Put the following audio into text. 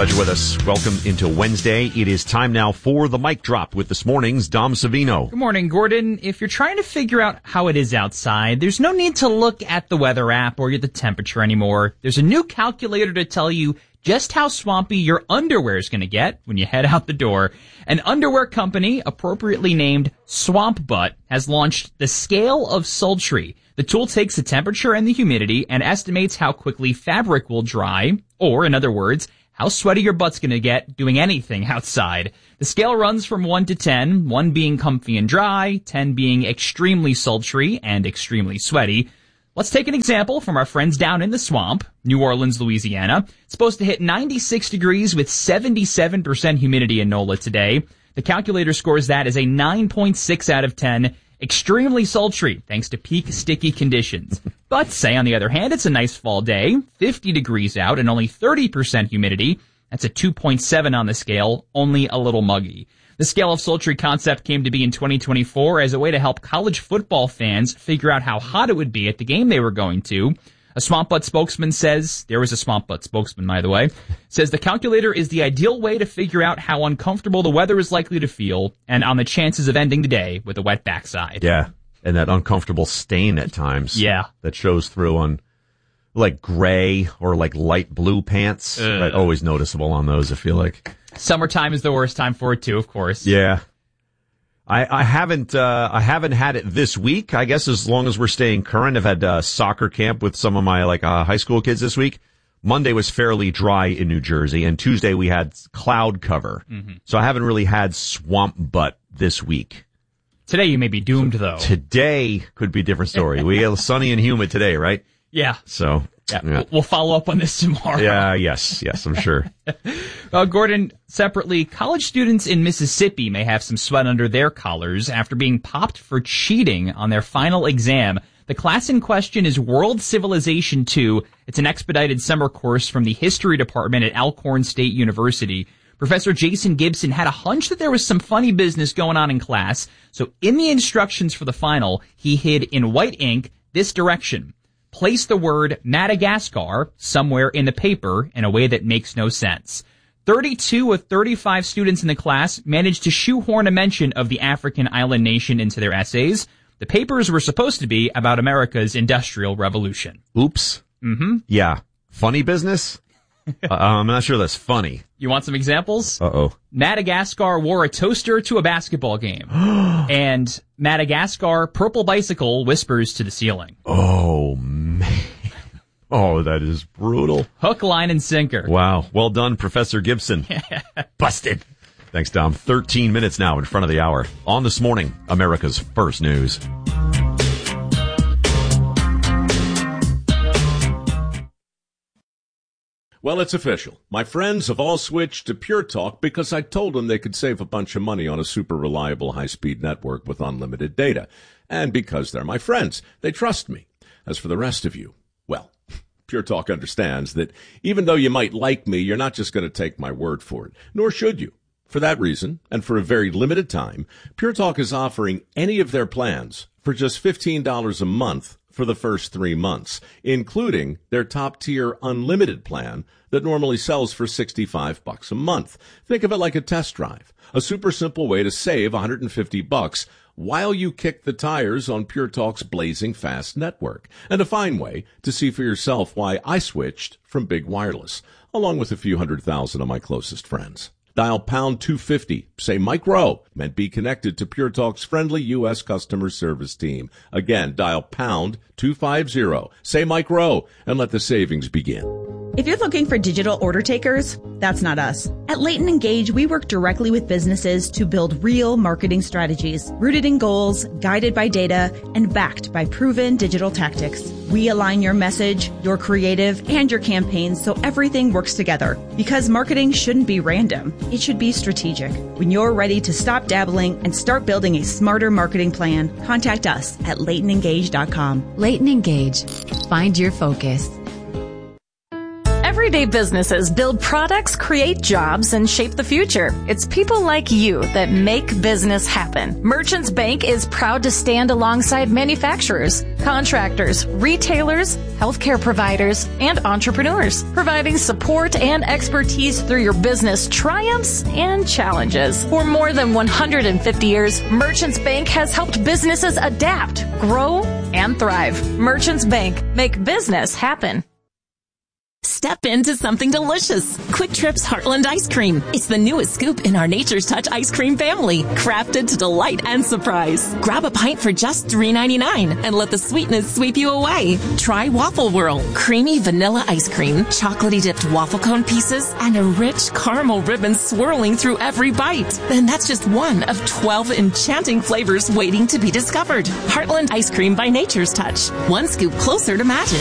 Glad you're with us. Welcome into Wednesday. It is time now for the mic drop with this morning's Dom Savino. Good morning, Gordon. If you're trying to figure out how it is outside, there's no need to look at the weather app or the temperature anymore. There's a new calculator to tell you just how swampy your underwear is going to get when you head out the door. An underwear company, appropriately named Swamp Butt, has launched the Scale of Sultry. The tool takes the temperature and the humidity and estimates how quickly fabric will dry, or in other words, how sweaty your butt's going to get doing anything outside. The scale runs from 1 to 10, 1 being comfy and dry, 10 being extremely sultry and extremely sweaty. Let's take an example from our friends down in the swamp, New Orleans, Louisiana. It's supposed to hit 96 degrees with 77% humidity in NOLA today. The calculator scores that as a 9.6 out of 10, extremely sultry thanks to peak sticky conditions. But say, on the other hand, it's a nice fall day, 50 degrees out and only 30% humidity. That's a 2.7 on the scale, only a little muggy. The Scale of Sultry concept came to be in 2024 as a way to help college football fans figure out how hot it would be at the game they were going to. A Swamp Butt spokesman says, there was a Swamp Butt spokesman, by the way, says the calculator is the ideal way to figure out how uncomfortable the weather is likely to feel and on the chances of ending the day with a wet backside. Yeah, and that uncomfortable stain at times. Yeah. That shows through on like gray or like light blue pants. Right, always noticeable on those, I feel like. Summertime is the worst time for it too, of course. Yeah. I haven't had it this week. I guess as long as we're staying current, I've had soccer camp with some of my high school kids this week. Monday was fairly dry in New Jersey, and Tuesday we had cloud cover. Mm-hmm. So I haven't really had swamp butt this week. Today you may be doomed, though. Today could be a different story. We get sunny and humid today, right? Yeah. So yeah. We'll follow up on this tomorrow. Yeah, yes, I'm sure. Gordon, separately, college students in Mississippi may have some sweat under their collars after being popped for cheating on their final exam. The class in question is World Civilization II. It's an expedited summer course from the history department at Alcorn State University. Professor Jason Gibson had a hunch that there was some funny business going on in class, so in the instructions for the final, he hid in white ink this direction: place the word Madagascar somewhere in the paper in a way that makes no sense. 32 of 35 students in the class managed to shoehorn a mention of the African island nation into their essays. The papers were supposed to be about America's Industrial Revolution. Oops. Mm-hmm. Yeah. Funny business? I'm not sure that's funny. You want some examples? Uh-oh. Madagascar wore a toaster to a basketball game. And Madagascar purple bicycle whispers to the ceiling. Oh, man. Oh, that is brutal. Hook, line, and sinker. Wow. Well done, Professor Gibson. Busted. Thanks, Dom. 13 minutes now in front of the hour. On This Morning, America's First News. Well, it's official. My friends have all switched to Pure Talk because I told them they could save a bunch of money on a super reliable high-speed network with unlimited data. And because they're my friends, they trust me. As for the rest of you, well, Pure Talk understands that even though you might like me, you're not just going to take my word for it, nor should you. For that reason, and for a very limited time, Pure Talk is offering any of their plans for just $15 a month for the first 3 months, including their top-tier unlimited plan that normally sells for $65 a month. Think of it like a test drive, a super simple way to save $150 while you kick the tires on Pure Talk's blazing fast network, and a fine way to see for yourself why I switched from Big Wireless, along with a few 100,000 of my closest friends. Dial pound 250, say Mike Rowe, and be connected to Pure Talk's friendly U.S. customer service team. Again, dial pound 250, say Mike Rowe, and let the savings begin. If you're looking for digital order takers, that's not us. At Leighton Engage, we work directly with businesses to build real marketing strategies, rooted in goals, guided by data, and backed by proven digital tactics. We align your message, your creative, and your campaigns so everything works together. Because marketing shouldn't be random. It should be strategic. When you're ready to stop dabbling and start building a smarter marketing plan, contact us at LeightonEngage.com. Leighton Engage. Find your focus. Everyday businesses build products, create jobs, and shape the future. It's people like you that make business happen. Merchants Bank is proud to stand alongside manufacturers, contractors, retailers, healthcare providers, and entrepreneurs, providing support and expertise through your business triumphs and challenges. For more than 150 years, Merchants Bank has helped businesses adapt, grow, and thrive. Merchants Bank, make business happen. Step into something delicious. Quick Trip's Heartland Ice Cream. It's the newest scoop in our Nature's Touch ice cream family, crafted to delight and surprise. Grab a pint for just $3.99 and let the sweetness sweep you away. Try Waffle Whirl. Creamy vanilla ice cream, chocolatey dipped waffle cone pieces, and a rich caramel ribbon swirling through every bite. And that's just one of 12 enchanting flavors waiting to be discovered. Heartland Ice Cream by Nature's Touch. One scoop closer to magic.